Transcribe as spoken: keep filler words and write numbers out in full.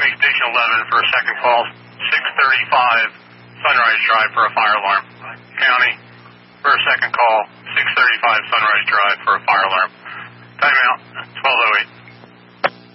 County Station eleven for a second call, six thirty-five Sunrise Drive for a fire alarm. County for a second call, six thirty-five Sunrise Drive for a fire alarm. Timeout, twelve oh eight.